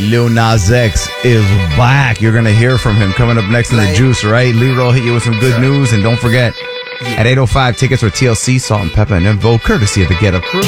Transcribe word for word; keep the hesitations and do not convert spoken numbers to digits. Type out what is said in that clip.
Lil Nas X is back. You're going to hear from him coming up next in the Juice, right? Leroy hit you with some good news. And don't forget, at eight oh five, tickets for T L C, Salt and Pepper, and Invo, courtesy of the Get Up Crew.